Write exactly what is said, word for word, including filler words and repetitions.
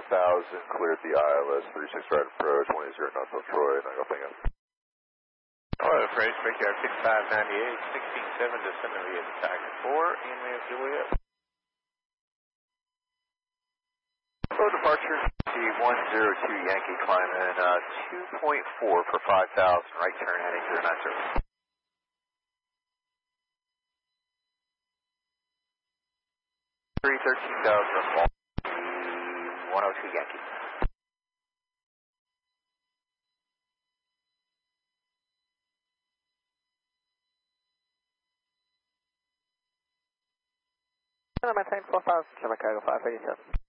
thousand, cleared the I L S, three six right approach, one zero North Troy, nine Golf Tango. Hello, Freight, Brickyard fifty-five ninety-eight, sixteen seven, descending via the Tiger four, India Juliet. Slow departure, C one zero two Yankee climbing, uh, two point four for five thousand, right turn heading zero nine zero. three thirteen thousand from one oh two Yankee. Maintain four thousand, Chicago five eighty-seven.